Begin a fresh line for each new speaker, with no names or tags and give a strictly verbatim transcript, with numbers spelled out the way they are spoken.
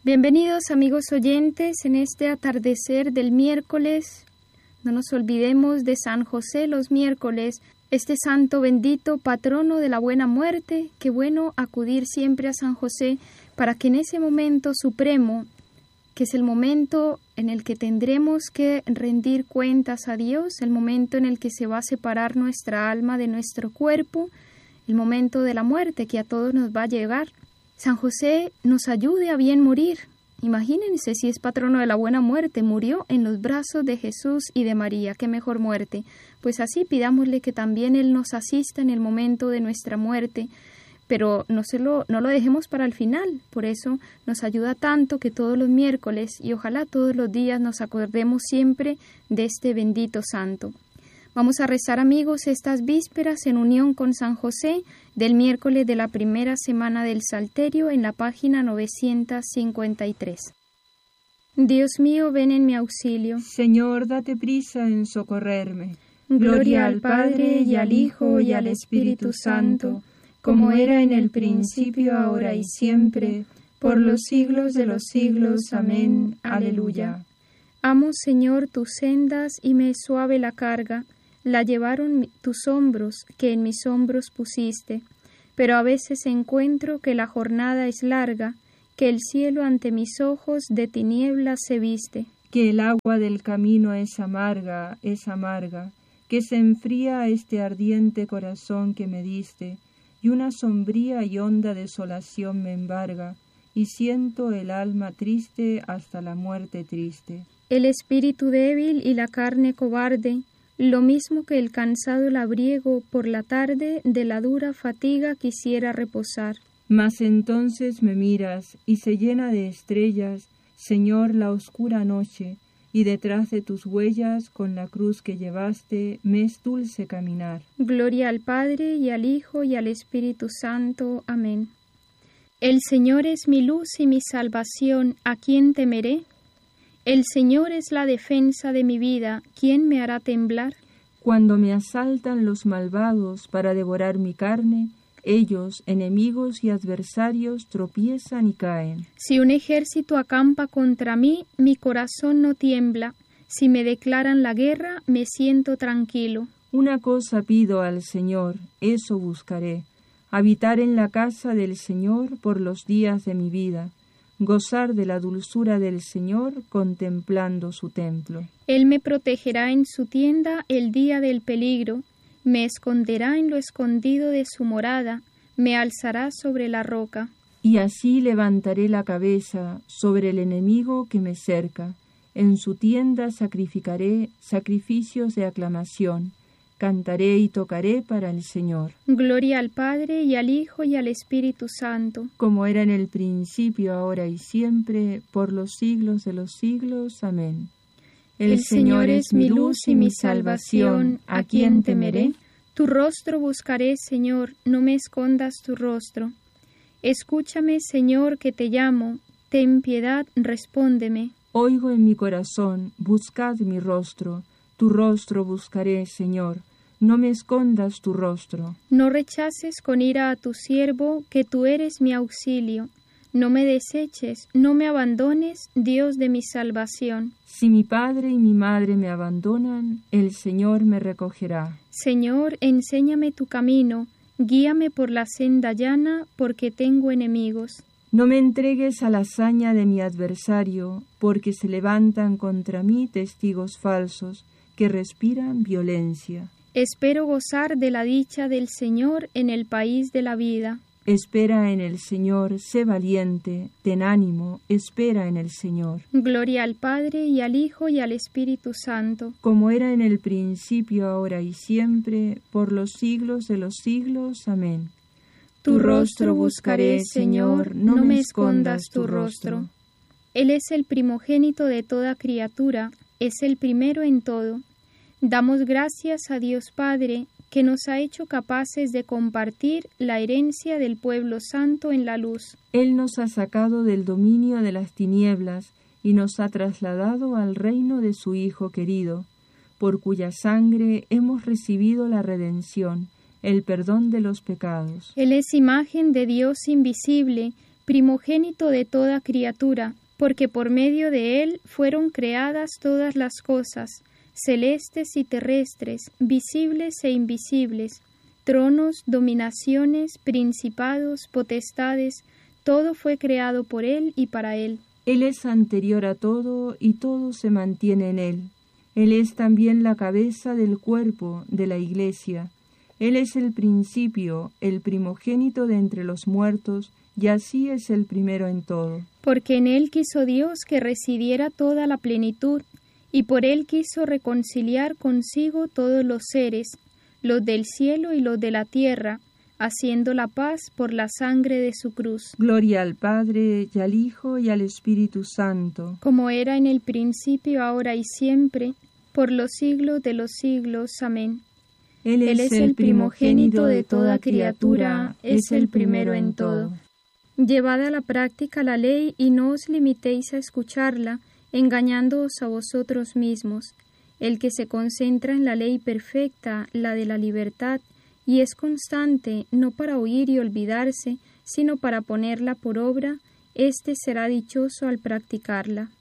Bienvenidos amigos oyentes en este atardecer del miércoles. No nos olvidemos de San José los miércoles, este santo bendito, patrono de la buena muerte. Qué bueno acudir siempre a San José para que en ese momento supremo, que es el momento en el que tendremos que rendir cuentas a Dios, el momento en el que se va a separar nuestra alma de nuestro cuerpo, el momento de la muerte que a todos nos va a llegar. San José nos ayude a bien morir. Imagínense si es patrono de la buena muerte, murió en los brazos de Jesús y de María. ¡Qué mejor muerte! Pues así pidámosle que también Él nos asista en el momento de nuestra muerte, pero no, se lo, no lo dejemos para el final. Por eso nos ayuda tanto que todos los miércoles y ojalá todos los días nos acordemos siempre de este bendito santo. Vamos a rezar, amigos, estas vísperas en unión con San José del miércoles de la primera semana del Salterio en la página novecientos cincuenta y tres. Dios mío, ven en mi auxilio.
Señor, date prisa en socorrerme.
Gloria al Padre, y al Hijo, y al Espíritu Santo, como era en el principio, ahora y siempre, por los siglos de los siglos. Amén. Aleluya. Amo, Señor, tus sendas, y me es suave la carga. La llevaron tus hombros, que en mis hombros pusiste. Pero a veces encuentro que la jornada es larga, que el cielo ante mis ojos de tinieblas se viste.
Que el agua del camino es amarga, es amarga, que se enfría este ardiente corazón que me diste, y una sombría y honda desolación me embarga, y siento el alma triste hasta la muerte triste.
El espíritu débil y la carne cobarde, lo mismo que el cansado labriego por la tarde de la dura fatiga quisiera reposar.
Mas entonces me miras y se llena de estrellas, Señor, la oscura noche, y detrás de tus huellas con la cruz que llevaste me es dulce caminar.
Gloria al Padre y al Hijo y al Espíritu Santo. Amén. El Señor es mi luz y mi salvación, ¿a quién temeré? El Señor es la defensa de mi vida, ¿quién me hará temblar?
Cuando me asaltan los malvados para devorar mi carne, ellos, enemigos y adversarios, tropiezan y caen.
Si un ejército acampa contra mí, mi corazón no tiembla. Si me declaran la guerra, me siento tranquilo.
Una cosa pido al Señor, eso buscaré, habitar en la casa del Señor por los días de mi vida, gozar de la dulzura del Señor contemplando su templo.
Él me protegerá en su tienda el día del peligro, me esconderá en lo escondido de su morada, me alzará sobre la roca.
Y así levantaré la cabeza sobre el enemigo que me cerca, en su tienda sacrificaré sacrificios de aclamación, cantaré y tocaré para el Señor.
Gloria al Padre, y al Hijo, y al Espíritu Santo.
Como era en el principio, ahora y siempre, por los siglos de los siglos. Amén.
El, el Señor es mi luz y mi salvación, ¿a quién temeré? Tu rostro buscaré, Señor, no me escondas tu rostro. Escúchame, Señor, que te llamo, ten piedad, respóndeme.
Oigo en mi corazón, buscad mi rostro, tu rostro buscaré, Señor. No me escondas tu rostro.
No rechaces con ira a tu siervo, que tú eres mi auxilio. No me deseches, no me abandones, Dios de mi salvación.
Si mi padre y mi madre me abandonan, el Señor me recogerá.
Señor, enséñame tu camino, guíame por la senda llana, porque tengo enemigos.
No me entregues a la saña de mi adversario, porque se levantan contra mí testigos falsos, que respiran violencia.
Espero gozar de la dicha del Señor en el país de la vida.
Espera en el Señor, sé valiente, ten ánimo, espera en el Señor.
Gloria al Padre, y al Hijo, y al Espíritu Santo.
Como era en el principio, ahora y siempre, por los siglos de los siglos. Amén.
Tu rostro buscaré, Señor, no me escondas tu rostro. Él es el primogénito de toda criatura, es el primero en todo. Damos gracias a Dios Padre, que nos ha hecho capaces de compartir la herencia del pueblo santo en la luz.
Él nos ha sacado del dominio de las tinieblas y nos ha trasladado al reino de su Hijo querido, por cuya sangre hemos recibido la redención, el perdón de los pecados.
Él es imagen de Dios invisible, primogénito de toda criatura, porque por medio de él fueron creadas todas las cosas, celestes y terrestres, visibles e invisibles, tronos, dominaciones, principados, potestades, todo fue creado por él y para él.
Él es anterior a todo y todo se mantiene en él. Él es también la cabeza del cuerpo de la Iglesia. Él es el principio, el primogénito de entre los muertos, y así es el primero en todo.
Porque en él quiso Dios que residiera toda la plenitud, y por él quiso reconciliar consigo todos los seres, los del cielo y los de la tierra, haciendo la paz por la sangre de su cruz.
Gloria al Padre, y al Hijo, y al Espíritu Santo.
Como era en el principio, ahora y siempre, por los siglos de los siglos. Amén.
Él es, Él es el primogénito de toda criatura, es el primero en todo.
Llevad a la práctica la ley y no os limitéis a escucharla, engañándoos a vosotros mismos. El que se concentra en la ley perfecta, la de la libertad, y es constante, no para oír y olvidarse, sino para ponerla por obra, éste será dichoso al practicarla.